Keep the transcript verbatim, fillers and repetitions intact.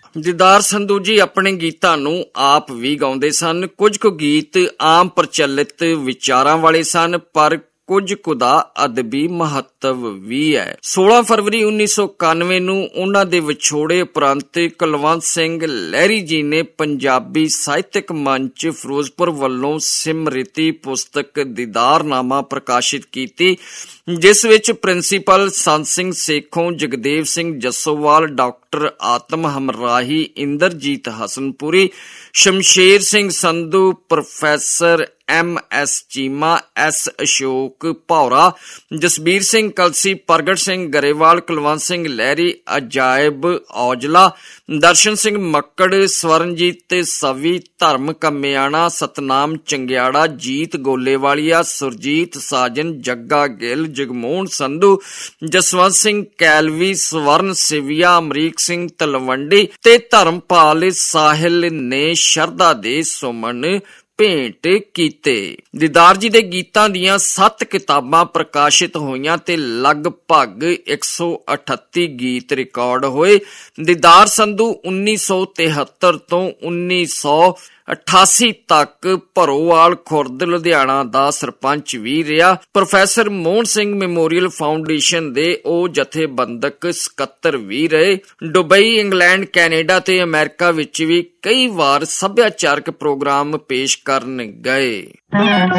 ਦੀਦਾਰ ਸੰਧੂ ਜੀ ਆਪਣੇ ਗੀਤਾਂ ਨੂੰ ਆਪ ਵੀ ਗਾਉਂਦੇ ਸਨ। ਕੁਝ ਕੁ ਗੀਤ ਆਮ ਪ੍ਰਚਲਿਤ ਵਿਚਾਰਾਂ ਵਾਲੇ ਸਨ, ਪਰ ਕੁਝ ਕੁ ਦਾ ਅਦਬੀ ਮਹੱਤਵ ਵੀ ਹੈ। ਸੋਲਾਂ ਫਰਵਰੀ ਉੱਨੀ ਸੌ ਇਕਾਨਵੇਂ ਨੂੰ ਉਹਨਾਂ ਦੇ ਵਿਛੋੜੇ ਉਪਰੰਤ ਕੁਲਵੰਤ ਸਿੰਘ ਲਹਿਰੀ ਜੀ ਨੇ ਪੰਜਾਬੀ ਸਾਹਿਤਕ ਮੰਚ ਫਿਰੋਜ਼ਪੁਰ ਵੱਲੋਂ ਸਿਮਰਤੀ ਪੁਸਤਕ ਦੀਦਾਰਨਾਮਾ ਪ੍ਰਕਾਸ਼ਿਤ ਕੀਤੀ, ਜਿਸ ਵਿੱਚ ਪ੍ਰਿੰਸੀਪਲ ਸੰਤ ਸਿੰਘ ਸੇਖੋਂ, ਜਗਦੇਵ ਸਿੰਘ ਜੱਸੋਵਾਲ, ਡਾਕਟਰ ਆਤਮ ਹਮਰਾਹੀ, Inderjit Hasanpuri, Shamsher Singh Sandhu, professor M S Cheema, S Ashok ਭੌਰਾ, ਜਸਬੀਰ ਸਿੰਘ ਕਲਸੀ, ਪ੍ਰਗਟ ਸਿੰਘ ਗਰੇਵਾਲ, ਕੁਲਵੰਤ ਸਿੰਘ ਲਹਿਰੀ, ਅਜਾਇਬ ਔਜਲਾ, ਦਰਸ਼ਨ ਸਿੰਘ ਮੱਕੜ, ਸਵਰਨਜੀਤ ਸਵੀ, ਧਰਮ ਕੰਮਿਆਣਾ, ਸਤਨਾਮ ਚੰਗਿਆੜਾ, ਜੀਤ ਗੋਲੇਵਾਲੀਆ, ਸੁਰਜੀਤ ਸਾਜਨ, ਜੱਗਾ ਗਿੱਲ, ਜਗਮੋਹਨ ਸੰਧੂ, ਜਸਵੰਤ ਸਿੰਘ ਕੈਲਵੀ, ਸਵਰਨ ਸਿਵੀਆ, ਅਮਰੀਕ ਸਿੰਘ ਤਲਵੰਡੀ ਤੇ ਧਰਮਪਾਲ ਸਾਹਿਲ ਨੇ ਸ਼ਰਧਾ ਦੇ ਸੁਮਨ ਭੇਂਟ ਕੀਤੇ। ਦੀਦਾਰ ਜੀ ਦੇ ਗੀਤਾਂ ਦੀਆਂ ਸੱਤ ਕਿਤਾਬਾਂ ਪ੍ਰਕਾਸ਼ਿਤ ਹੋਈਆਂ ਤੇ ਲਗਭਗ ਇੱਕ ਸੌ ਅਠੱਤੀ ਗੀਤ ਰਿਕਾਰਡ ਹੋਏ। ਦੀਦਾਰ ਸੰਧੂ ਉੱਨੀ ਸੌ ਤਿਹੱਤਰ ਤੋਂ ਉੱਨੀ ਸੌ ਅਠਾਸੀ ਤੱਕ ਭਰੋਵਾਲ ਖੁਰਦ ਲੁਧਿਆਣਾ ਦਾ ਸਰਪੰਚ ਵੀ ਰਿਹਾ। Professor Mohan Singh memorial foundation ਦੇ ਉਹ ਜਥੇਬੰਦਕ ਸਕੱਤਰ ਵੀ ਰਹੇ। ਦੁਬਈ, ਇੰਗਲੈਂਡ, ਕੈਨੇਡਾ ਤੇ ਅਮਰੀਕਾ ਵਿੱਚ ਵੀ ਕਈ ਵਾਰ ਸੱਭਿਆਚਾਰਕ ਪ੍ਰੋਗਰਾਮ ਪੇਸ਼ ਕਰਨ ਗਏ।